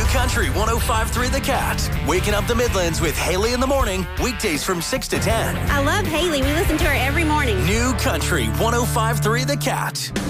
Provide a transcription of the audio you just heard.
Country 105.3 The Cat. Waking up the Midlands with Haley in the morning. Weekdays from 6 to 10. I love Haley. We listen to her every morning. New Country 105.3 The Cat.